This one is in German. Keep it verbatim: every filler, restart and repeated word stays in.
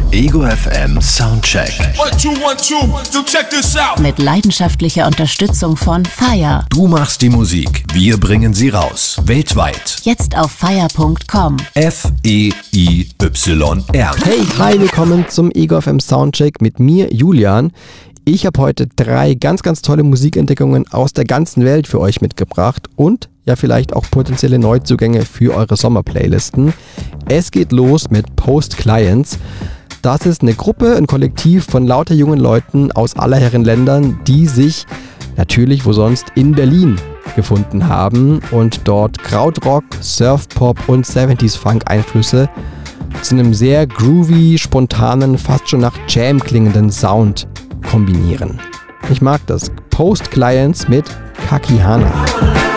Ego F M Soundcheck. One, two, one, two. So check this out. Mit leidenschaftlicher Unterstützung von Fire. Du machst die Musik, wir bringen sie raus. Weltweit. Jetzt auf fire punkt com. F E I Y R. Hey, hi, willkommen zum Ego F M Soundcheck mit mir, Julian. Ich habe heute drei ganz, ganz tolle Musikentdeckungen aus der ganzen Welt für euch mitgebracht und ja vielleicht auch potenzielle Neuzugänge für eure Sommerplaylisten. Es geht los mit Post Clients. Das ist eine Gruppe, ein Kollektiv von lauter jungen Leuten aus aller Herren Ländern, die sich natürlich, wo sonst, in Berlin gefunden haben und dort Krautrock, Surfpop und siebziger Funk Einflüsse zu einem sehr groovy, spontanen, fast schon nach Jam klingenden Sound kombinieren. Ich mag das. Post Clients mit Kakihana.